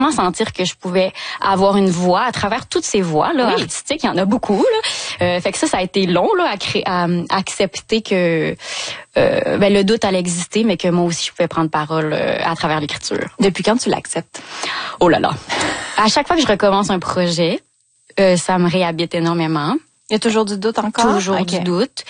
sentir que je pouvais avoir une voix à travers toutes ces voix là artistiques, il y en a beaucoup là. Fait que ça a été long là à accepter que le doute allait exister, mais que moi aussi je pouvais prendre parole à travers l'écriture. Depuis quand tu l'acceptes? Oh là là. À chaque fois que je recommence un projet, ça me réhabite énormément. Il y a toujours du doute encore? Toujours du doute.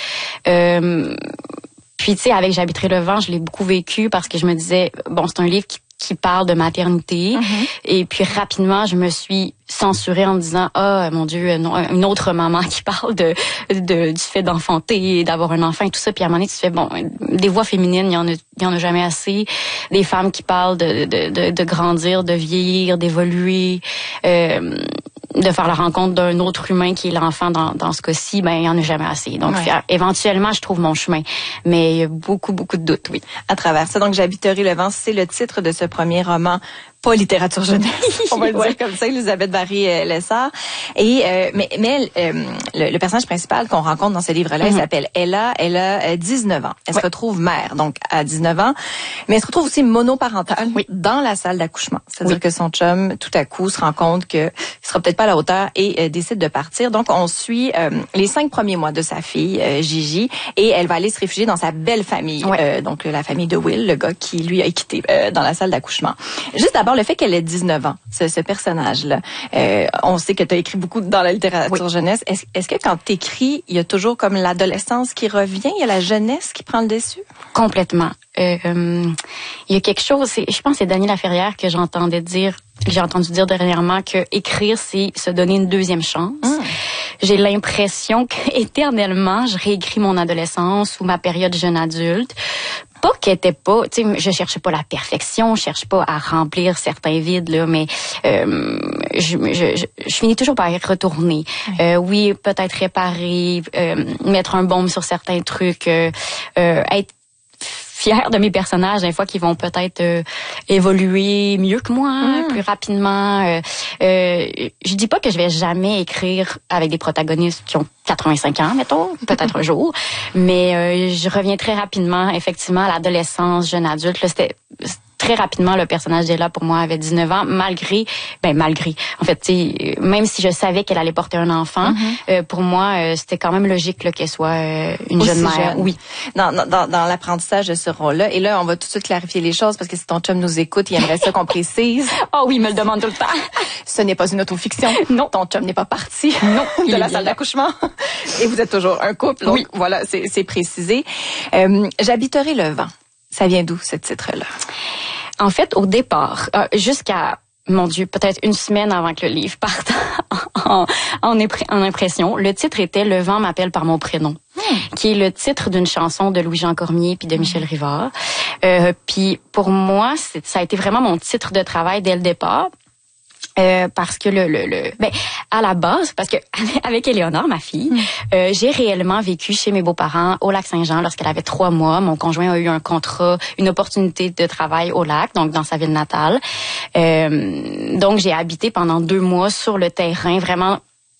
Puis tu sais, avec J'habiterai le vent, je l'ai beaucoup vécu parce que je me disais, bon, c'est un livre qui parle de maternité. Et puis rapidement, je me suis censurée en me disant, mon Dieu, non, une autre maman qui parle du fait d'enfanter, d'avoir un enfant et tout ça. Puis à un moment donné, tu fais, bon, des voix féminines, il y en a jamais assez. Des femmes qui parlent de grandir, de vieillir, d'évoluer, de faire la rencontre d'un autre humain qui est l'enfant dans ce cas-ci, il y en a jamais assez. Donc éventuellement, je trouve mon chemin. Mais il y a beaucoup, beaucoup de doutes, oui. À travers ça, donc J'habiterai le vent, c'est le titre de ce premier roman. Pas littérature jeunesse, on va le dire comme ça, Elisabeth Barry-Lessard. Et le personnage principal qu'on rencontre dans ce livre-là, il s'appelle Ella. Elle a 19 ans. Elle se retrouve mère, donc à 19 ans, mais elle se retrouve aussi monoparentale dans la salle d'accouchement. C'est-à-dire que son chum, tout à coup, se rend compte qu'il sera peut-être pas à la hauteur et décide de partir. Donc, on suit les 5 premiers mois de sa fille, Gigi, et elle va aller se réfugier dans sa belle famille, donc la famille de Will, le gars qui lui a quitté dans la salle d'accouchement. Juste d'abord, le fait qu'elle ait 19 ans, ce personnage-là, on sait que tu as écrit beaucoup dans la littérature jeunesse. Est-ce que quand tu écris, il y a toujours comme l'adolescence qui revient, il y a la jeunesse qui prend le dessus? Complètement. Il y a quelque chose, je pense que c'est Dany Laferrière que j'ai entendu dire dernièrement que écrire, c'est se donner une deuxième chance. J'ai l'impression qu'éternellement, je réécris mon adolescence ou ma période jeune adulte. Pas qu'elle était pas, tu sais, je cherchais pas la perfection, je cherche pas à remplir certains vides là, mais je finis toujours par y retourner. Oui, peut-être réparer, mettre un baume sur certains trucs, être fière de mes personnages, des fois qui vont peut-être évoluer mieux que moi, plus rapidement. Je dis pas que je vais jamais écrire avec des protagonistes qui ont 85 ans, mettons, peut-être un jour, mais je reviens très rapidement, effectivement, à l'adolescence, jeune adulte. Là, c'était très rapidement, le personnage d'Ella, pour moi, avait 19 ans, malgré, en fait, même si je savais qu'elle allait porter un enfant, pour moi, c'était quand même logique là, qu'elle soit une jeune mère. Oui. Dans l'apprentissage de ce rôle-là, et là, on va tout de suite clarifier les choses, parce que si ton chum nous écoute, il aimerait ça qu'on précise. Oh oui, il me le demande tout le temps. Ce n'est pas une autofiction. Non. Ton chum n'est pas parti de la salle d'accouchement. Et vous êtes toujours un couple. Donc, voilà, c'est précisé. J'habiterai le vent. Ça vient d'où, ce titre-là? En fait, au départ, jusqu'à, mon Dieu, peut-être une semaine avant que le livre parte en impression, le titre était « Le vent m'appelle par mon prénom », qui est le titre d'une chanson de Louis-Jean Cormier puis de Michel Rivard. Puis pour moi, ça a été vraiment mon titre de travail dès le départ. Parce que à la base, parce que avec Éléonore, ma fille, j'ai réellement vécu chez mes beaux-parents au Lac-Saint-Jean lorsqu'elle avait 3 mois. Mon conjoint a eu un contrat, une opportunité de travail au lac, donc dans sa ville natale. Donc j'ai habité pendant 2 mois sur le terrain, vraiment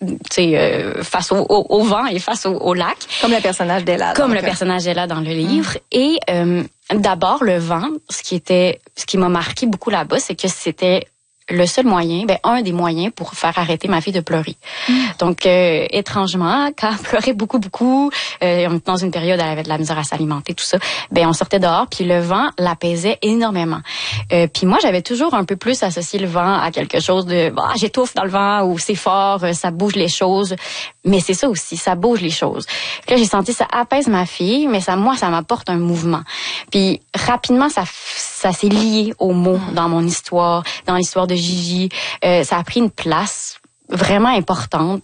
face au vent et face au lac. Comme le personnage d'Ella. Comme le personnage d'Ella dans le livre. Et d'abord, le vent, ce qui m'a marqué beaucoup là-bas, c'est que c'était le seul moyen, un des moyens pour faire arrêter ma fille de pleurer. Donc, étrangement, quand elle pleurait beaucoup, dans une période, elle avait de la misère à s'alimenter, tout ça, on sortait dehors, puis le vent l'apaisait énormément. Puis moi, j'avais toujours un peu plus associé le vent à quelque chose de, j'étouffe dans le vent, ou c'est fort, ça bouge les choses. Mais c'est ça aussi, ça bouge les choses. Puis là, j'ai senti ça apaise ma fille, mais ça m'apporte un mouvement. Puis rapidement, ça s'est lié aux mots dans mon histoire, dans l'histoire de Gigi. Ça a pris une place vraiment importante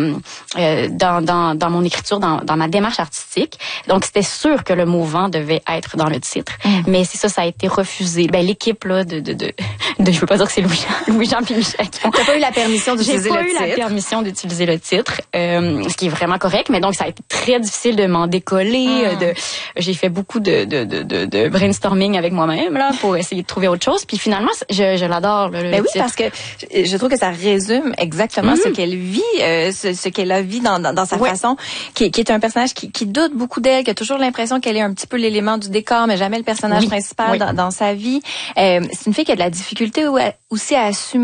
dans mon écriture, dans ma démarche artistique. Donc, c'était sûr que le mot vent devait être dans le titre. Mais c'est ça a été refusé. L'équipe là je veux pas dire que c'est Louis-Jean puis Michel. T'as pas eu la permission d'utiliser le titre? J'ai pas eu la permission d'utiliser le titre, ce qui est vraiment correct. Mais donc, ça a été très difficile de m'en décoller. J'ai fait beaucoup de brainstorming avec moi-même là pour essayer de trouver autre chose. Puis finalement, je l'adore le titre. Oui, parce que je trouve que ça résume exactement ce qu'elle vit, ce qu'elle a vu dans sa façon, qui est un personnage qui doute beaucoup d'elle, qui a toujours l'impression qu'elle est un petit peu l'élément du décor, mais jamais le personnage principal dans sa vie. C'est une fille qui a de la difficulté aussi à assumer